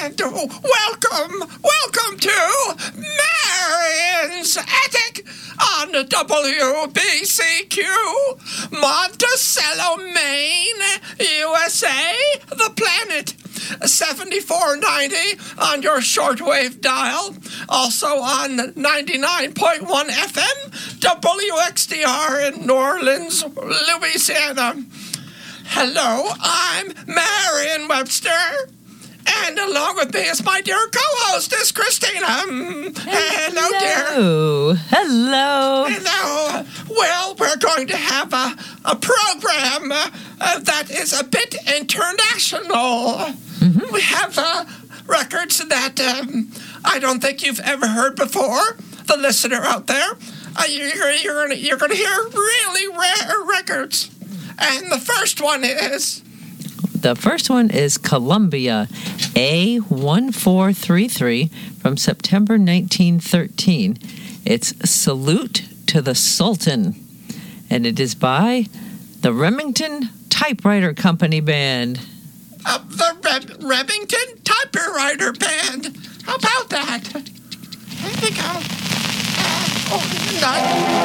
And welcome to Marion's Attic on WBCQ, Monticello, Maine, USA, the planet. 7490 on your shortwave dial. Also on 99.1 FM, WXDR in New Orleans, Louisiana. Hello, I'm Marion Webster. And along with me is my dear co-hostess, Christina. Hello, dear. Hello. Well, we're going to have a program that is a bit international. Mm-hmm. We have records that I don't think you've ever heard before. The listener out there, you're going to hear really rare records. And the first one is... Columbia A1433 from September 1913. It's Salute to the Sultan. And it is by the Remington Typewriter Company Band. The Remington Typewriter Band. How about that? I think I'll...